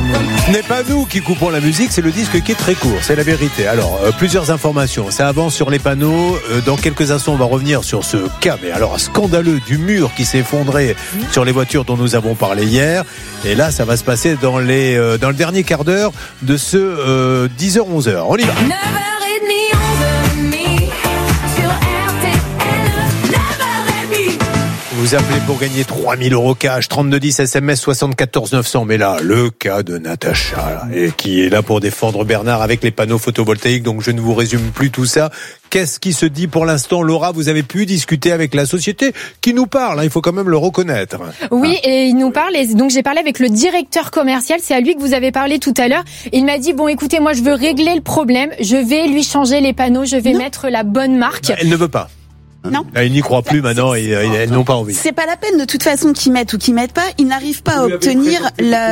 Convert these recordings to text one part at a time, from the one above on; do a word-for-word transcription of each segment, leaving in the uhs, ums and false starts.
Ce n'est pas nous qui coupons la musique, c'est le disque qui est très court, c'est la vérité. Alors, euh, plusieurs informations, ça avance sur les panneaux. Euh, dans quelques instants, on va revenir sur ce cas, mais alors scandaleux du mur qui s'est effondré sur les voitures dont nous avons parlé hier. Et là, ça va se passer dans, les, euh, dans le dernier quart d'heure de ce euh, dix heures onze heures. On y va. neuf heures trente, onze heures trente sur R T L. neuf heures trente. Vous appelez pour gagner trois mille euros cash, trente-deux dix S M S soixante-quatorze neuf cents. Mais là, le cas de Natacha, là, et qui est là pour défendre Bernard avec les panneaux photovoltaïques. Donc je ne vous résume plus tout ça. Qu'est-ce qui se dit pour l'instant, Laura? Vous avez pu discuter avec la société qui nous parle, hein, il faut quand même le reconnaître. Oui, ah. et il nous parle. Et donc j'ai parlé avec le directeur commercial. C'est à lui que vous avez parlé tout à l'heure. Il m'a dit bon, écoutez, moi je veux régler le problème. Je vais lui changer les panneaux. Je vais non. mettre la bonne marque. Elle ne veut pas. Non. Ils n'y croient plus maintenant et elles n'ont pas envie. C'est pas la peine de toute façon qu'ils mettent ou qu'ils mettent pas. Ils n'arrivent pas à obtenir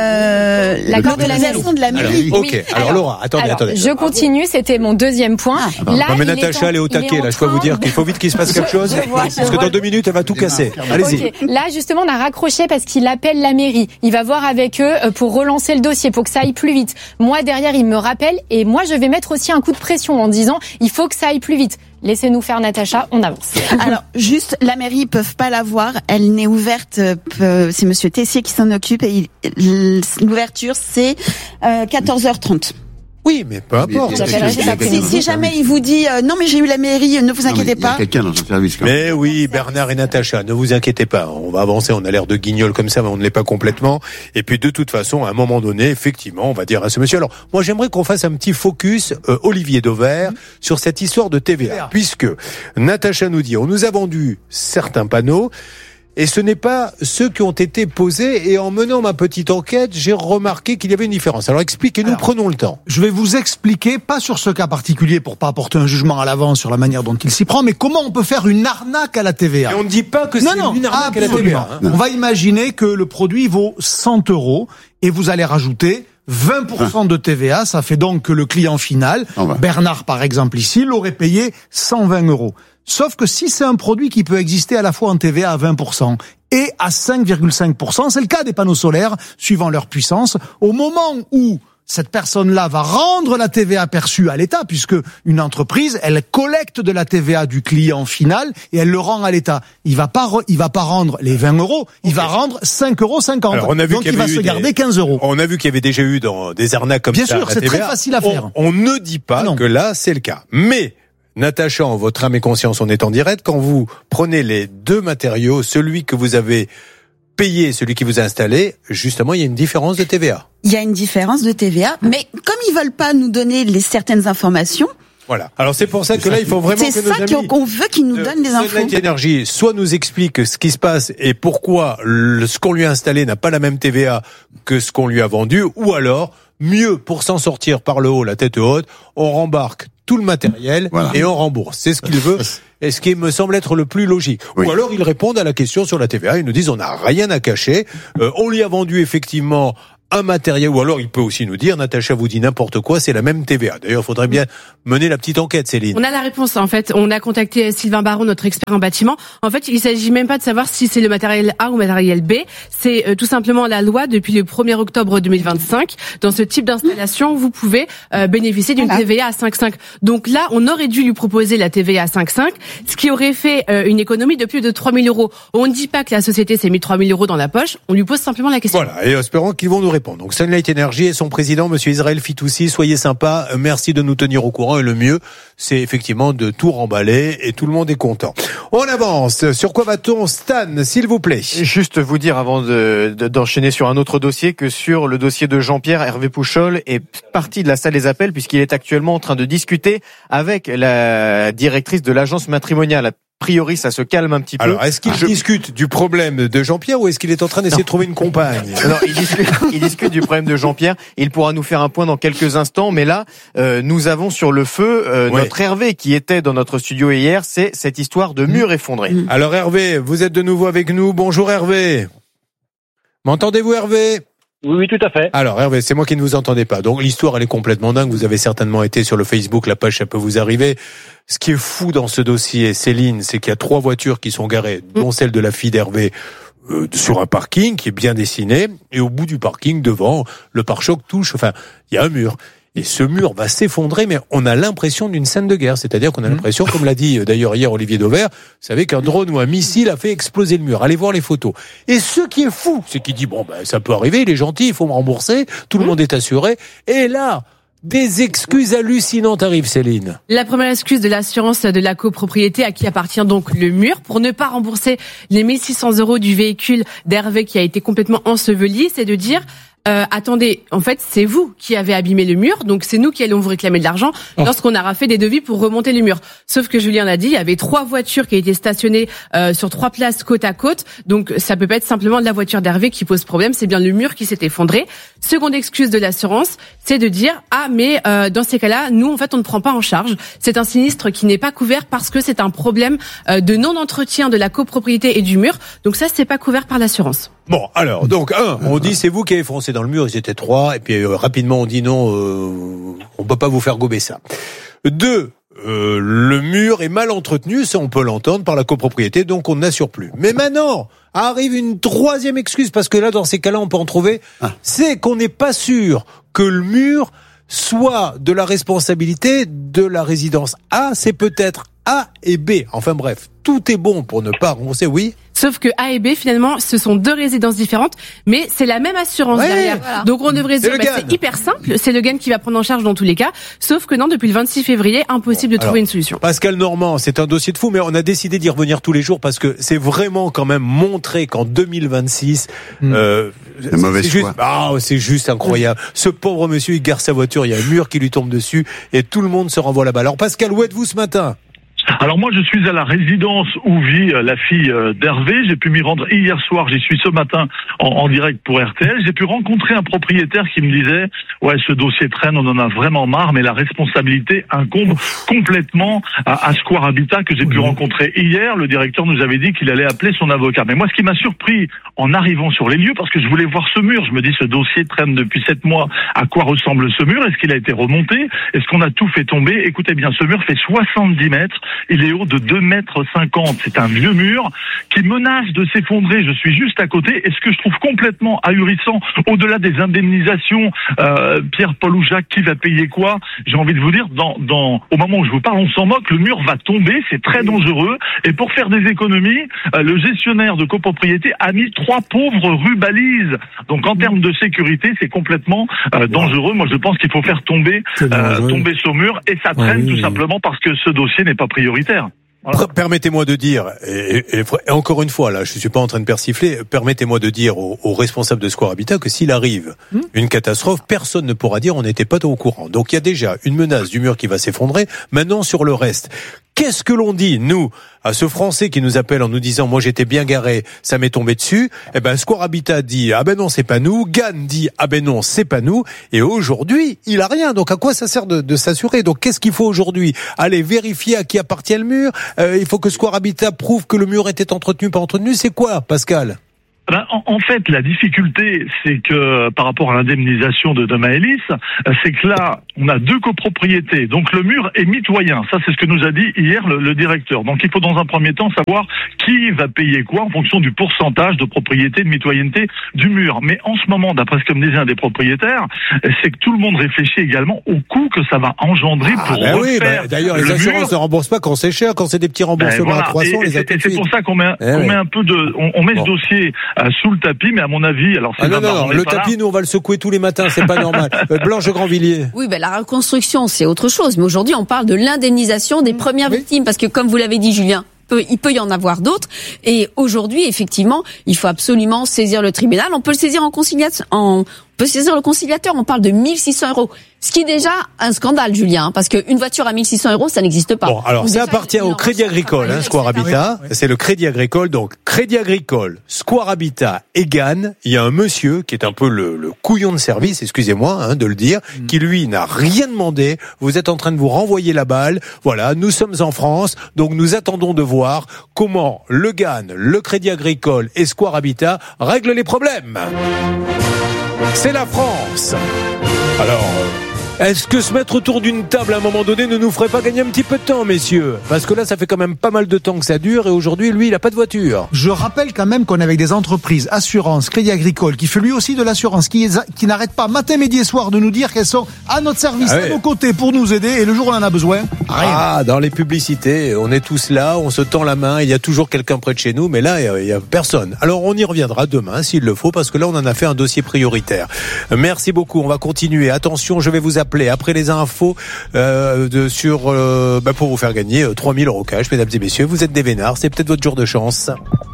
la, l'accord de l'autorisation de la mairie. Alors, ok. Oui. Alors, alors Laura, attendez, alors, attendez. Je continue. C'était mon deuxième point. Ah, bah, là, non, mais Natacha, en, elle est au taquet. Là, je peux vous dire qu'il faut vite qu'il se passe quelque chose. Vois, parce que dans deux minutes, elle va tout casser. Allez-y. Okay. Là, justement, on a raccroché parce qu'il appelle la mairie. Il va voir avec eux pour relancer le dossier, pour que ça aille plus vite. Moi, derrière, il me rappelle et moi, je vais mettre aussi un coup de pression en disant il faut que ça aille plus vite. Laissez-nous faire, Natacha, on avance. Alors, juste, la mairie, ils peuvent pas la voir. Elle n'est ouverte, euh, c'est monsieur Tessier qui s'en occupe et il, l'ouverture, c'est euh, quatorze heures trente. Oui, mais peu importe. Si, si jamais il vous dit euh, non mais j'ai eu la mairie, ne vous inquiétez non, pas. Il y a quelqu'un dans son service. Quand même. Mais oui, Bernard et Natacha, ne vous inquiétez pas. On va avancer. On a l'air de guignol comme ça, mais on ne l'est pas complètement. Et puis de toute façon, à un moment donné, effectivement, on va dire à ce monsieur. Alors, moi, j'aimerais qu'on fasse un petit focus, euh, Olivier Dauvert, mmh. sur cette histoire de T V A, puisque Natacha nous dit, on nous a vendu certains panneaux. Et ce n'est pas ceux qui ont été posés. Et en menant ma petite enquête, j'ai remarqué qu'il y avait une différence. Alors expliquez-nous, Alors, prenons le temps. Je vais vous expliquer, pas sur ce cas particulier pour pas apporter un jugement à l'avance sur la manière dont il s'y prend, mais comment on peut faire une arnaque à la T V A. Et on ne dit pas que non, c'est non, une arnaque absolument. à la T V A. Hein. On va imaginer que le produit vaut cent euros et vous allez rajouter vingt pour cent de T V A. Ça fait donc que le client final, Bernard par exemple ici, l'aurait payé cent vingt euros. Sauf que si c'est un produit qui peut exister à la fois en T V A à vingt pour cent et à cinq virgule cinq pour cent, c'est le cas des panneaux solaires, suivant leur puissance, au moment où cette personne-là va rendre la T V A perçue à l'État, puisque une entreprise, elle collecte de la T V A du client final et elle le rend à l'État. Il va pas, re, il va pas rendre les vingt euros, il okay. va rendre cinq euros cinquante. Alors, on a vu Donc il va se des... garder quinze euros. On a vu qu'il y avait déjà eu dans des arnaques comme Bien ça. Bien sûr, c'est très facile à faire. On, on ne dit pas ah que là, c'est le cas. Mais, Natacha, en votre âme et conscience, on est en direct. Quand vous prenez les deux matériaux, celui que vous avez payé et celui qui vous a installé, justement, il y a une différence de T V A. Il y a une différence de T V A, mais comme ils veulent pas nous donner les certaines informations. Voilà. Alors c'est pour ça que là, il faut vraiment c'est que nos amis... C'est ça qu'on veut qu'ils nous donnent des infos. Sunlight Energy soit nous explique ce qui se passe et pourquoi le, ce qu'on lui a installé n'a pas la même T V A que ce qu'on lui a vendu, ou alors, mieux, pour s'en sortir par le haut, la tête haute, on rembarque tout le matériel voilà. et on rembourse. C'est ce qu'il veut et ce qui me semble être le plus logique. Oui. Ou alors ils répondent à la question sur la T V A, ils nous disent on n'a rien à cacher, euh, on lui a vendu effectivement un matériel, ou alors il peut aussi nous dire, Natacha vous dit n'importe quoi, c'est la même T V A. D'ailleurs, il faudrait bien mener la petite enquête, Céline. On a la réponse, en fait. On a contacté Sylvain Baron, notre expert en bâtiment. En fait, il s'agit même pas de savoir si c'est le matériel A ou le matériel B. C'est euh, tout simplement la loi depuis le premier octobre deux mille vingt-cinq. Dans ce type d'installation, vous pouvez euh, bénéficier d'une voilà. T V A à cinq virgule cinq. Donc là, on aurait dû lui proposer la T V A à cinq virgule cinq, ce qui aurait fait euh, une économie de plus de trois mille euros. On ne dit pas que la société s'est mis trois mille euros dans la poche. On lui pose simplement la question. Voilà. Et espérons qu'ils vont nous répondre. Donc, Sunlight Energy et son président, monsieur Israël Fitoussi, soyez sympa, merci de nous tenir au courant et le mieux, c'est effectivement de tout remballer et tout le monde est content. On avance. Sur quoi va-t-on, Stan, s'il vous plaît? Juste vous dire avant de, de, d'enchaîner sur un autre dossier que sur le dossier de Jean-Pierre, Hervé Pouchol est parti de la salle des appels puisqu'il est actuellement en train de discuter avec la directrice de l'agence matrimoniale. A priori, ça se calme un petit peu. Alors, est-ce qu'il Je... discute du problème de Jean-Pierre ou est-ce qu'il est en train d'essayer non. de trouver une compagne? Non, il discute, il discute du problème de Jean-Pierre. Il pourra nous faire un point dans quelques instants. Mais là, euh, nous avons sur le feu euh, ouais. notre Hervé qui était dans notre studio hier. C'est cette histoire de mur effondré. Mmh. Alors Hervé, vous êtes de nouveau avec nous. Bonjour Hervé. M'entendez-vous Hervé? Oui, oui, tout à fait. Alors Hervé, c'est moi qui ne vous entendais pas. Donc l'histoire, elle est complètement dingue. Vous avez certainement été sur le Facebook, la page, ça peut vous arriver. Ce qui est fou dans ce dossier, Céline, c'est qu'il y a trois voitures qui sont garées, dont celle de la fille d'Hervé, euh, sur un parking qui est bien dessiné, et au bout du parking, devant, le pare-choc touche, enfin, il y a un mur. Et ce mur va s'effondrer, mais on a l'impression d'une scène de guerre. C'est-à-dire qu'on a l'impression, comme l'a dit d'ailleurs hier Olivier Dauvert, vous savez qu'un drone ou un missile a fait exploser le mur. Allez voir les photos. Et ce qui est fou, c'est qu'il dit, bon, ben, ça peut arriver, il est gentil, il faut me rembourser, tout le monde est assuré. Et là, des excuses hallucinantes arrivent, Céline. La première excuse de l'assurance de la copropriété à qui appartient donc le mur pour ne pas rembourser les mille six cents euros du véhicule d'Hervé qui a été complètement enseveli, c'est de dire... Euh, attendez, en fait, c'est vous qui avez abîmé le mur, donc c'est nous qui allons vous réclamer de l'argent oh. lorsqu'on aura fait des devis pour remonter le mur. Sauf que Julien l'a dit, il y avait trois voitures qui étaient stationnées euh, sur trois places côte à côte, donc ça peut pas être simplement de la voiture d'Hervé qui pose problème, c'est bien le mur qui s'est effondré. Seconde excuse de l'assurance, c'est de dire ah mais euh, dans ces cas-là, nous en fait on ne prend pas en charge. C'est un sinistre qui n'est pas couvert parce que c'est un problème euh, de non-entretien de la copropriété et du mur, donc ça c'est pas couvert par l'assurance. Bon, alors, donc, un, on dit c'est vous qui avez foncé dans le mur, ils étaient trois, et puis euh, rapidement on dit non, euh, on peut pas vous faire gober ça. Deux, euh, le mur est mal entretenu, ça on peut l'entendre par la copropriété, donc on n'assure plus. Mais maintenant, arrive une troisième excuse, parce que là, dans ces cas-là, on peut en trouver, ah. c'est qu'on n'est pas sûr que le mur soit de la responsabilité de la résidence A, c'est peut-être A et B. Enfin bref, tout est bon pour ne pas rembourser, oui. Sauf que A et B, finalement, ce sont deux résidences différentes, mais c'est la même assurance ouais, derrière. Voilà. Donc on devrait se dire, bah, c'est hyper simple, c'est le G A N qui va prendre en charge dans tous les cas. Sauf que non, depuis le vingt-six février, impossible bon, de trouver alors, une solution. Pascal Normand, c'est un dossier de fou, mais on a décidé d'y revenir tous les jours parce que c'est vraiment quand même montré qu'en deux mille vingt-six, mmh. euh, c'est, c'est juste, ah, c'est juste incroyable. Mmh. Ce pauvre monsieur, il gare sa voiture, il y a un mur qui lui tombe dessus et tout le monde se renvoie là-bas. Alors Pascal, où êtes-vous ce matin ? Alors moi je suis à la résidence où vit la fille d'Hervé, j'ai pu m'y rendre hier soir, j'y suis ce matin en, en direct pour R T L, j'ai pu rencontrer un propriétaire qui me disait ouais ce dossier traîne, on en a vraiment marre, mais la responsabilité incombe complètement à, à Square Habitat que j'ai pu rencontrer hier. Le directeur nous avait dit qu'il allait appeler son avocat. Mais moi ce qui m'a surpris en arrivant sur les lieux, parce que je voulais voir ce mur, je me dis ce dossier traîne depuis sept mois, à quoi ressemble ce mur, est-ce qu'il a été remonté, est-ce qu'on a tout fait tomber? Écoutez bien, ce mur fait soixante-dix mètres, il est haut de deux mètres cinquante. C'est un vieux mur qui menace de s'effondrer. Je suis juste à côté. Et ce que je trouve complètement ahurissant, au-delà des indemnisations, euh, Pierre, Paul ou Jacques, qui va payer quoi? J'ai envie de vous dire, dans, dans, au moment où je vous parle, on s'en moque. Le mur va tomber. C'est très dangereux. Et pour faire des économies, euh, le gestionnaire de copropriété a mis trois pauvres rues balises. Donc en termes de sécurité, c'est complètement euh, dangereux. Moi, je pense qu'il faut faire tomber, euh, tomber ce mur. Et ça traîne oui, tout oui. simplement parce que ce dossier n'est pas prioritaire. Voilà. Permettez-moi de dire, et, et, et encore une fois, là, je suis pas en train de persifler, permettez-moi de dire aux, aux responsables de Square Habitat que s'il arrive mmh. une catastrophe, personne ne pourra dire on n'était pas au courant. Donc il y a déjà une menace du mur qui va s'effondrer. Maintenant, sur le reste, qu'est-ce que l'on dit, nous, à ce Français qui nous appelle en nous disant moi j'étais bien garé, ça m'est tombé dessus? Eh ben Square Habitat dit ah ben non c'est pas nous, G A N dit ah ben non c'est pas nous, et aujourd'hui il a rien. Donc à quoi ça sert de, de s'assurer? Donc qu'est-ce qu'il faut aujourd'hui? Aller vérifier à qui appartient le mur? euh, Il faut que Square Habitat prouve que le mur était entretenu, pas entretenu. C'est quoi, Pascal? Ben, en, en fait, la difficulté, c'est que par rapport à l'indemnisation de, de Maëlys, c'est que là, on a deux copropriétés. Donc le mur est mitoyen. Ça, c'est ce que nous a dit hier le, le directeur. Donc il faut dans un premier temps savoir qui va payer quoi en fonction du pourcentage de propriété, de mitoyenneté du mur. Mais en ce moment, d'après ce que me disait un des propriétaires, c'est que tout le monde réfléchit également au coût que ça va engendrer ah, pour ben refaire oui, ben, d'ailleurs, les assurances ne remboursent pas quand c'est cher, quand c'est des petits remboursements ben voilà. à trois cents, et, les a tout de suite. C'est pour ça qu'on met, eh on oui. met un peu de, on, on met bon. ce dossier sous le tapis, mais à mon avis, alors c'est ah non, non, non, le tapis, là. Nous on va le secouer tous les matins, c'est pas normal. Blanche Grandvilliers. Oui, ben la reconstruction, c'est autre chose. Mais aujourd'hui, on parle de l'indemnisation des premières oui. victimes, parce que comme vous l'avez dit, Julien, peut, il peut y en avoir d'autres. Et aujourd'hui, effectivement, il faut absolument saisir le tribunal. On peut le saisir en conciliation, en, on peut saisir le conciliateur. On parle de mille six cents euros. Ce qui est déjà un scandale, Julien, parce qu'une voiture à mille six cents euros, ça n'existe pas. Bon, alors, ça appartient au Crédit Agricole, hein, Square Habitat. Oui, oui. C'est le Crédit Agricole. Donc, Crédit Agricole, Square Habitat et G A N. Il y a un monsieur qui est un peu le, le couillon de service, excusez-moi, hein, de le dire, mm. qui lui n'a rien demandé. Vous êtes en train de vous renvoyer la balle. Voilà, nous sommes en France. Donc, nous attendons de voir comment le G A N, le Crédit Agricole et Square Habitat règlent les problèmes. C'est la France. Alors, Est-ce que se mettre autour d'une table à un moment donné ne nous ferait pas gagner un petit peu de temps, messieurs? Parce que là, ça fait quand même pas mal de temps que ça dure et aujourd'hui, lui, il a pas de voiture. Je rappelle quand même qu'on est avec des entreprises, assurance, Crédit Agricole, qui fait lui aussi de l'assurance, qui, qui n'arrête pas matin, midi et soir de nous dire qu'elles sont à notre service, ah ouais. à nos côtés pour nous aider et le jour où on en a besoin, rien. Ah, dans les publicités, on est tous là, on se tend la main, il y a toujours quelqu'un près de chez nous, mais là, il y a personne. Alors, on y reviendra demain s'il le faut, parce que là, on en a fait un dossier prioritaire. Merci beaucoup, on va continuer. Attention, je vais vous appeler après les infos euh, de, sur, euh, bah, pour vous faire gagner euh, trois mille euros cash, mesdames et messieurs. Vous êtes des vénards, c'est peut-être votre jour de chance.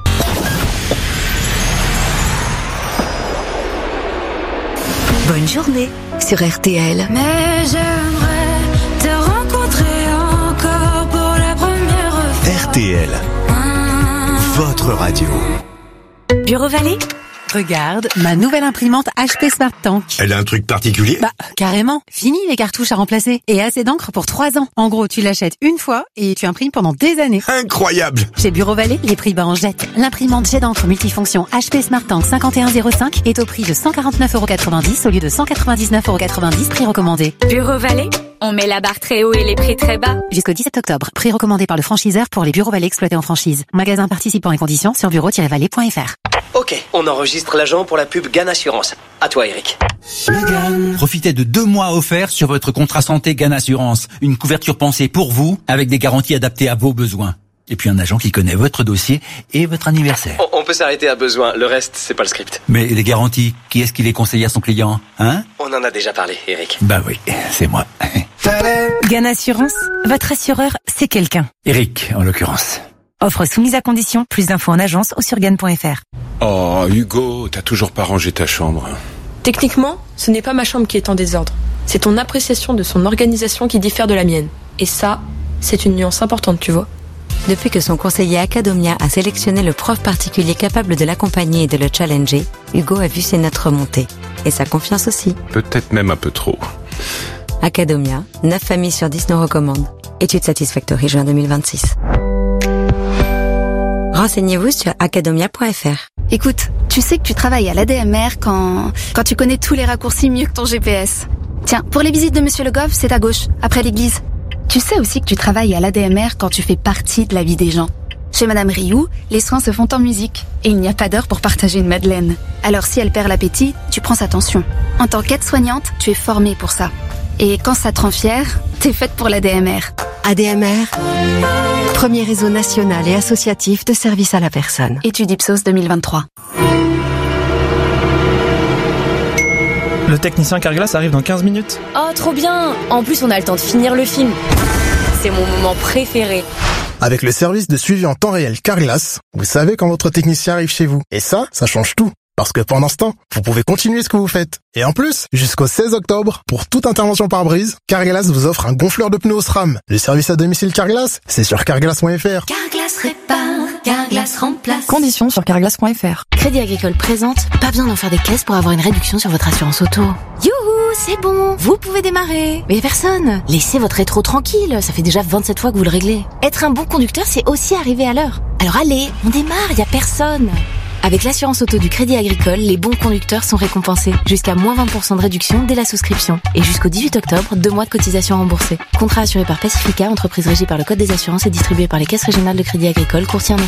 Bonne journée sur R T L. Mais j'aimerais te rencontrer encore pour la première fois. R T L, votre radio. Bureau Vallée, regarde ma nouvelle imprimante H P Smart Tank. Elle a un truc particulier? Bah, carrément. Fini les cartouches à remplacer. Et assez d'encre pour trois ans. En gros, tu l'achètes une fois et tu imprimes pendant des années. Incroyable! Chez Bureau Vallée, les prix bas en jette. L'imprimante jet d'encre multifonction H P Smart Tank cinquante et un zéro cinq est au prix de cent quarante-neuf euros quatre-vingt-dix au lieu de cent quatre-vingt-dix-neuf euros quatre-vingt-dix, prix recommandé. Bureau Vallée, on met la barre très haut et les prix très bas. Jusqu'au dix-sept octobre, prix recommandé par le franchiseur pour les Bureaux Vallée exploités en franchise. Magasin participant et conditions sur bureau tiret vallée point f r. Ok, on enregistre l'agent pour la pub Gan Assurance. À toi, Eric. Profitez de deux mois offerts sur votre contrat santé Gan Assurance. Une couverture pensée pour vous, avec des garanties adaptées à vos besoins. Et puis un agent qui connaît votre dossier et votre anniversaire. On, on peut s'arrêter à besoin, le reste, c'est pas le script. Mais les garanties, qui est-ce qui les conseille à son client, hein? On en a déjà parlé, Eric. Bah oui, c'est moi. Gan Assurance, votre assureur, c'est quelqu'un. Eric, en l'occurrence. Offre soumise à condition, plus d'infos en agence ou sur gan point f r. Oh, Hugo, t'as toujours pas rangé ta chambre. Techniquement, ce n'est pas ma chambre qui est en désordre. C'est ton appréciation de son organisation qui diffère de la mienne. Et ça, c'est une nuance importante, tu vois. Depuis que son conseiller Acadomia a sélectionné le prof particulier capable de l'accompagner et de le challenger, Hugo a vu ses notes remonter. Et sa confiance aussi. Peut-être même un peu trop. Acadomia, neuf familles sur dix nous recommandent. Étude Satisfactory, juin deux mille vingt-six. Renseignez-vous sur acadomia point f r. Écoute, tu sais que tu travailles à l'A D M R quand, quand tu connais tous les raccourcis mieux que ton G P S. Tiens, pour les visites de Monsieur Le Goff, c'est à gauche, après l'église. Tu sais aussi que tu travailles à l'A D M R quand tu fais partie de la vie des gens. Chez Madame Rioux, les soins se font en musique et il n'y a pas d'heure pour partager une madeleine. Alors si elle perd l'appétit, tu prends sa tension. En tant qu'aide-soignante, tu es formée pour ça. Et quand ça te rend fière, t'es faite pour l'A D M R. A D M R, premier réseau national et associatif de services à la personne. Étude Ipsos deux mille vingt-trois. Le technicien Carglass arrive dans quinze minutes. Oh, trop bien! En plus, on a le temps de finir le film. C'est mon moment préféré. Avec le service de suivi en temps réel Carglass, vous savez quand votre technicien arrive chez vous. Et ça, ça change tout. Parce que pendant ce temps, vous pouvez continuer ce que vous faites. Et en plus, jusqu'au seize octobre, pour toute intervention par brise, Carglass vous offre un gonfleur de pneus SRAM. Le service à domicile Carglass, c'est sur carglass point f r. Carglass répare, Carglass remplace. Conditions sur carglass point f r. Crédit Agricole présente, pas besoin d'en faire des caisses pour avoir une réduction sur votre assurance auto. Youhou, c'est bon, vous pouvez démarrer. Mais personne. Laissez votre rétro tranquille, ça fait déjà vingt-sept fois que vous le réglez. Être un bon conducteur, c'est aussi arriver à l'heure. Alors allez, on démarre, y a personne. Avec l'assurance auto du Crédit Agricole, les bons conducteurs sont récompensés. Jusqu'à moins vingt pour cent de réduction dès la souscription. Et jusqu'au dix-huit octobre, deux mois de cotisation remboursée. Contrat assuré par Pacifica, entreprise régie par le Code des assurances et distribué par les caisses régionales de Crédit Agricole, courtier en